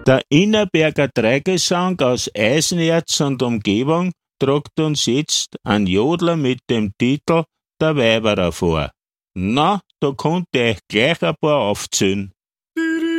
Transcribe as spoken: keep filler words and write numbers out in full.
Der Innerberger Dreigesang aus Eisenerz und Umgebung tragt uns jetzt ein Jodler mit dem Titel Der Weiberer vor. Na, da konnte ich gleich ein paar aufzählen.